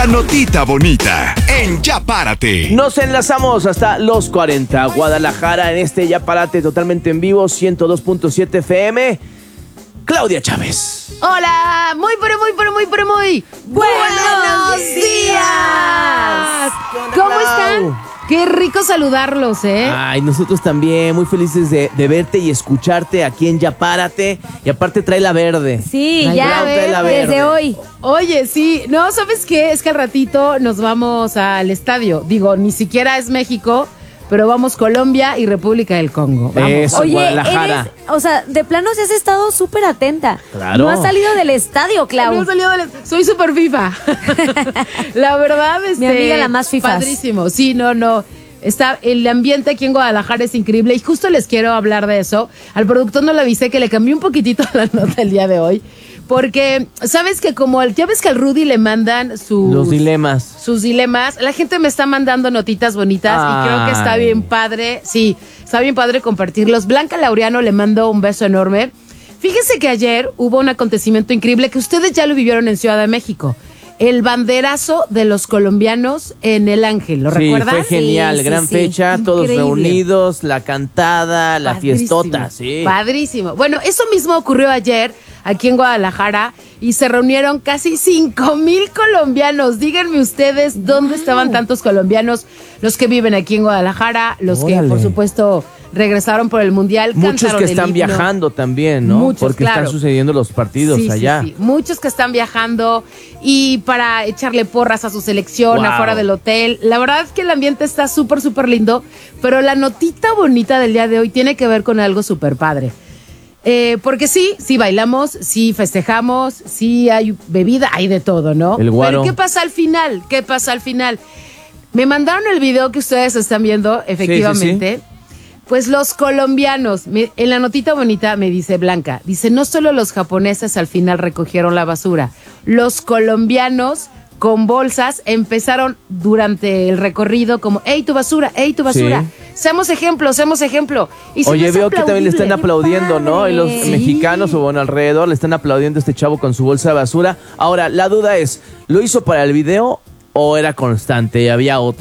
La notita bonita en Ya Párate. Nos enlazamos hasta los 40 Guadalajara en este Ya Párate totalmente en vivo, 102.7 FM. Claudia Chávez. Hola, muy buenos días. ¿Cómo están? Qué rico saludarlos, ¿eh? Ay, nosotros también, muy felices de verte y escucharte aquí en Ya Párate. Y aparte trae la verde. Sí, Ay, ya trae la verde. desde hoy. Oye, sí, no, ¿sabes qué? Es que al ratito nos vamos al estadio. Digo, ni siquiera es México, pero vamos Colombia y República del Congo. Vamos. Eso, Oye, Guadalajara. de plano sí has estado súper atenta. Claro. No has salido del estadio, Clau. No salió soy súper FIFA. La verdad, Mi amiga la más fifas. Padrísimo. Sí, no. El ambiente aquí en Guadalajara es increíble y justo les quiero hablar de eso. Al productor no le avisé que le cambié un poquitito la nota el día de hoy. Porque, ¿sabes que ya ves que al Rudy le mandan Los dilemas. sus dilemas? La gente me está mandando notitas bonitas y creo que está bien padre. Sí, está bien padre compartirlos. Blanca Laureano le mando un beso enorme. Fíjense que ayer hubo un acontecimiento increíble que ustedes ya lo vivieron en Ciudad de México. El banderazo de los colombianos en El Ángel, ¿lo recuerdan? Fue genial, Sí, gran sí. fecha, todos Increíble. reunidos, la cantada, la fiestota, sí. Padrísimo. Bueno, eso mismo ocurrió ayer aquí en Guadalajara y se reunieron casi 5,000 colombianos. Díganme ustedes dónde estaban tantos colombianos, los que viven aquí en Guadalajara, los que, por supuesto, regresaron por el Mundial. Muchos cantaron que el están himno. viajando también, ¿no? Muchos, porque claro. están sucediendo los partidos Sí, allá. Sí. Muchos que están viajando y para echarle porras a su selección Wow. afuera del hotel. La verdad es que el ambiente está súper lindo, pero la notita bonita del día de hoy tiene que ver con algo súper padre. Porque sí bailamos, sí festejamos, sí hay bebida, hay de todo, ¿no? El guaro. Pero ¿qué pasa al final? Me mandaron el video que ustedes están viendo, efectivamente. Sí. Pues los colombianos, en la notita bonita me dice Blanca, dice, no solo los japoneses al final recogieron la basura, los colombianos con bolsas empezaron durante el recorrido como, ¡ey, tu basura! Sí. Seamos ejemplo. Y Oye, veo que también le están aplaudiendo. aplaudiendo, ¿no? Y los Sí. mexicanos, o bueno, alrededor, le están aplaudiendo a este chavo con su bolsa de basura. Ahora, la duda es, ¿lo hizo para el video o era constante y había otro?